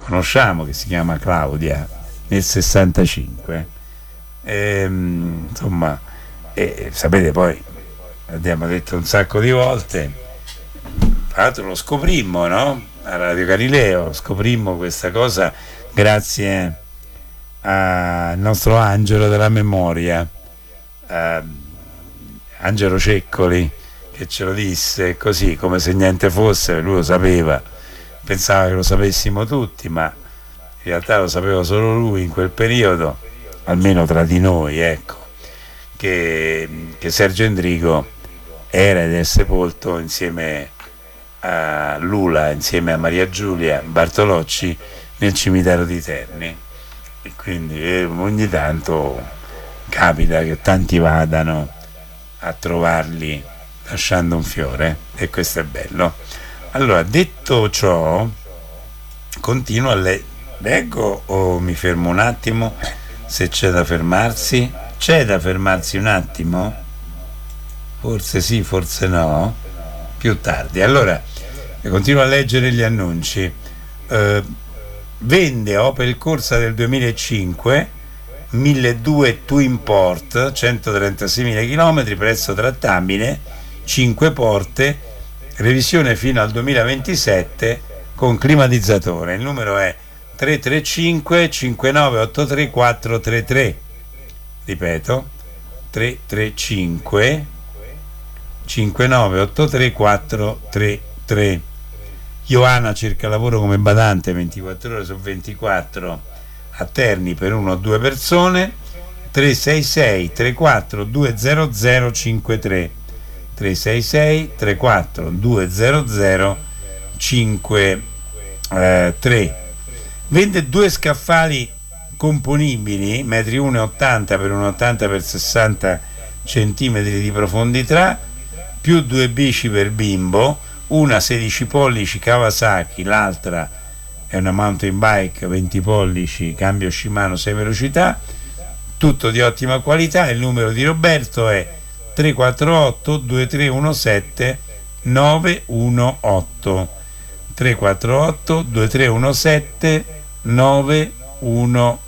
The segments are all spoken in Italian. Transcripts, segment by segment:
conosciamo, che si chiama Claudia, nel 65. Insomma, sapete, poi abbiamo detto un sacco di volte, tra l'altro lo scoprimmo, no? A Radio Galileo scoprimmo questa cosa grazie al nostro angelo della memoria, Angelo Ceccoli, che ce lo disse così come se niente fosse. Lui lo sapeva, pensava che lo sapessimo tutti, ma in realtà lo sapeva solo lui in quel periodo, almeno tra di noi, ecco, che Sergio Endrigo era ed è sepolto insieme a Lula, insieme a Maria Giulia Bartolocci, nel cimitero di Terni. E quindi ogni tanto capita che tanti vadano a trovarli lasciando un fiore, e questo è bello. Allora, detto ciò, continuo a leggo o mi fermo un attimo, se c'è da fermarsi. C'è da fermarsi un attimo? Forse sì, forse no, più tardi. Allora, continuo a leggere gli annunci. Vende Opel Corsa del 2005, 1200 Twin Port, 136.000 km, prezzo trattabile, 5 porte, revisione fino al 2027 con climatizzatore. Il numero è 335 5983 433. Ripeto, 335 5983 433. Ioana cerca lavoro come badante 24 ore su 24 a Terni per 1 o 2 persone. 366 34 200 53, 366 34 200 53. Vende 2 scaffali componibili, metri 1,80 per 1,80 per 60 centimetri di profondità, più 2 bici per bimbo, una 16 pollici Kawasaki, l'altra è una mountain bike 20 pollici, cambio Shimano 6 velocità, tutto di ottima qualità. Il numero di Roberto è 348 2317 918, 348 2317 918.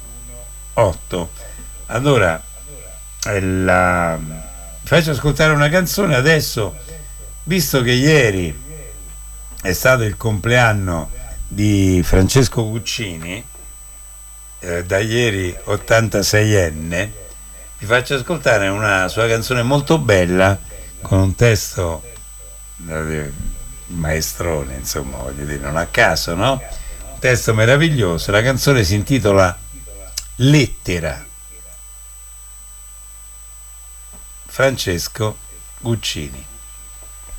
Allora, vi faccio ascoltare una canzone adesso, visto che ieri è stato il compleanno di Francesco Guccini, da ieri 86enne. Vi faccio ascoltare una sua canzone molto bella, con un testo maestrone, insomma, voglio dire, non a caso, no? Un testo meraviglioso. La canzone si intitola Lettera. Francesco Guccini.